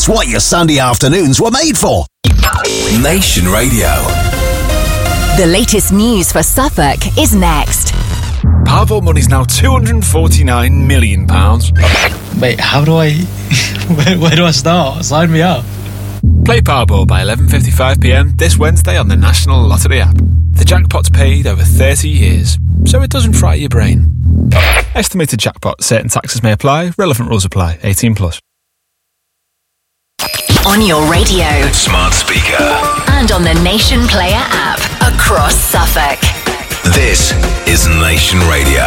It's what your Sunday afternoons were made for. Nation Radio. The latest news for Suffolk is next. Powerball money's now £249 million. Wait, how do I... where do I start? Sign me up. Play Powerball by 11:55pm this Wednesday on the National Lottery app. The jackpot's paid over 30 years, so it doesn't fry your brain. Estimated jackpot. Certain taxes may apply. Relevant rules apply. 18+. On your radio, Smart speaker. and on the Nation Player app across Suffolk. This is Nation Radio.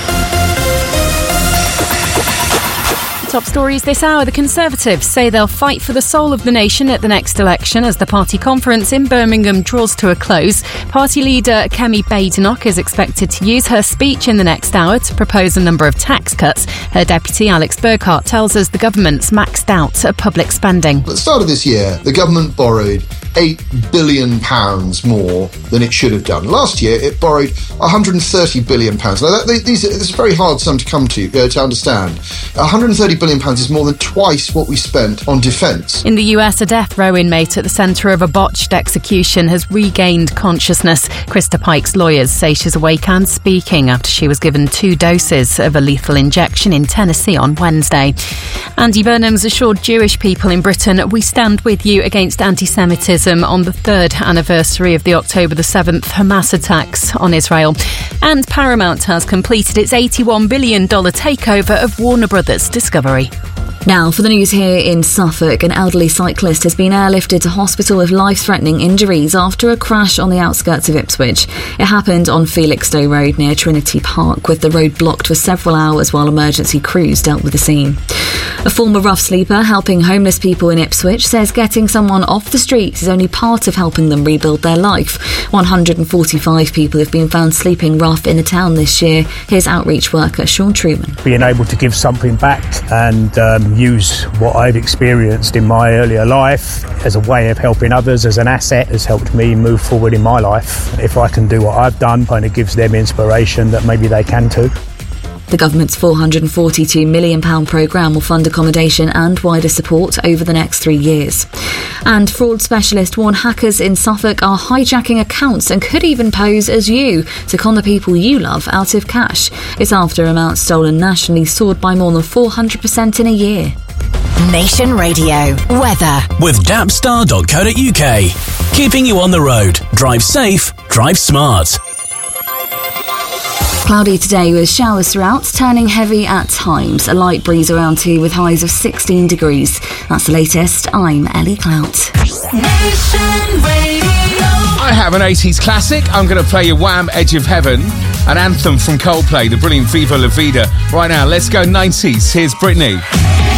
Top stories this hour. The Conservatives say they'll fight for the soul of the nation at the next election as the party conference in Birmingham draws to a close. Party leader Kemi Badenoch is expected to use her speech in the next hour to propose a number of tax cuts. Her deputy Alex Burkhart tells us the government's maxed out at public spending. At the start of this year, the government borrowed £8 billion more than it should have done. Last year, it borrowed £130 billion. Now, this is a very hard sum to come to understand. £130 billion is more than twice what we spent on defence. In the US, a death row inmate at the centre of a botched execution has regained consciousness. Krista Pike's lawyers say she's awake and speaking after she was given 2 doses of a lethal injection in Tennessee on Wednesday. Andy Burnham's assured Jewish people in Britain, we stand with you against anti-Semitism on the 3rd anniversary of the October the 7th Hamas attacks on Israel. And Paramount has completed its $81 billion takeover of Warner Brothers Discovery. Now, for the news here in Suffolk, an elderly cyclist has been airlifted to hospital with life-threatening injuries after a crash on the outskirts of Ipswich. It happened on Felixstowe Road near Trinity Park, with the road blocked for several hours while emergency crews dealt with the scene. A former rough sleeper helping homeless people in Ipswich says getting someone off the streets is only part of helping them rebuild their life. 145 people have been found sleeping rough in the town this year. Here's outreach worker Sean Truman. Being able to give something back and use what I've experienced in my earlier life as a way of helping others, as an asset, has helped me move forward in my life. If I can do what I've done, kind of gives them inspiration that maybe they can too. The government's £442 million programme will fund accommodation and wider support over the next 3 years. And fraud specialists warn hackers in Suffolk are hijacking accounts and could even pose as you to con the people you love out of cash. It's after amounts stolen nationally soared by more than 400% in a year. Nation Radio weather With Dapstar.co.uk. Keeping you on the road. Drive safe. Drive smart. Cloudy today with showers throughout, turning heavy at times. A light breeze around 2 with highs of 16 degrees. That's the latest. I'm Ellie Clout. I have an 80s classic. I'm going to play you Wham! Edge of Heaven, an anthem from Coldplay, the brilliant Viva La Vida. Right now, let's go 90s. Here's Britney.